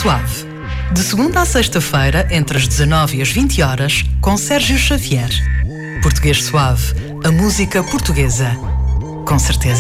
Suave. De segunda à sexta-feira, entre as 19 e as 20 horas, com Sérgio Xavier. Português Suave, a música portuguesa. Com certeza.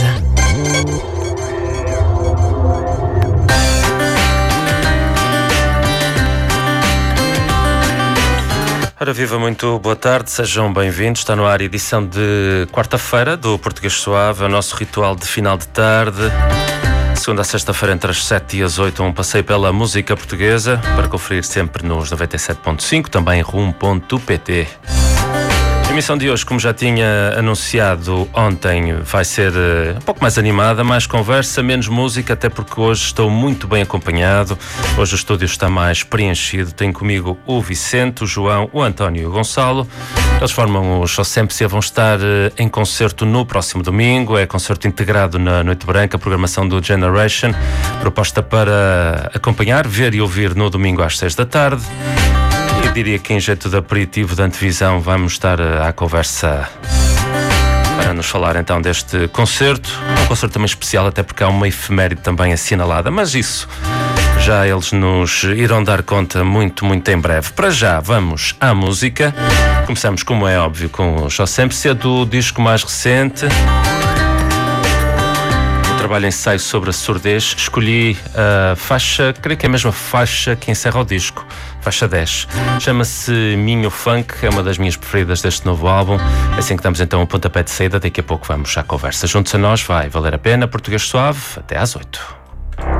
Ora viva, muito boa tarde, sejam bem-vindos. Está no ar a edição de quarta-feira do Português Suave, é o nosso ritual de final de tarde. Segunda a sexta-feira, entre as 7 e as 8, um passeio pela música portuguesa, para conferir sempre nos 97.5, também rum.pt. A emissão de hoje, como já tinha anunciado ontem, vai ser um pouco mais animada, mais conversa, menos música, até porque hoje estou muito bem acompanhado. Hoje o estúdio está mais preenchido. Tenho comigo o Vicente, o João, o António e o Gonçalo. Eles formam o Só Sempre Se, vão estar em concerto no próximo domingo. É concerto integrado na Noite Branca, programação do Generation, proposta para acompanhar, ver e ouvir no domingo às 6 da tarde. Eu diria que em jeito de aperitivo de antevisão vamos estar à conversa para nos falar então deste concerto. Um concerto também especial, até porque há uma efeméride também assinalada, mas isso já eles nos irão dar conta muito em breve. Para já vamos à música. Começamos, como é óbvio, com o Só Sempre Se, do disco mais recente. Trabalho ensaio sobre a surdez. Escolhi a faixa, creio que é a mesma faixa que encerra o disco, faixa 10. Chama-se Minho Funk, é uma das minhas preferidas deste novo álbum. Assim que damos então um pontapé de saída, daqui a pouco vamos à conversa. Juntos a nós, vai valer a pena. Português Suave, até às 8.